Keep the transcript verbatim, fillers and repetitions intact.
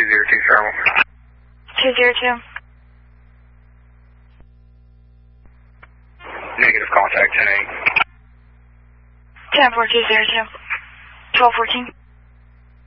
zero two thermal. two zero two. Negative contact ten eight. ten four two zero two. twelve fourteen.